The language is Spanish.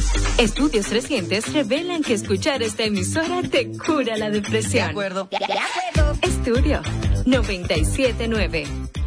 Estudios recientes revelan que escuchar esta emisora te cura la depresión. De acuerdo. Estudio 97.9.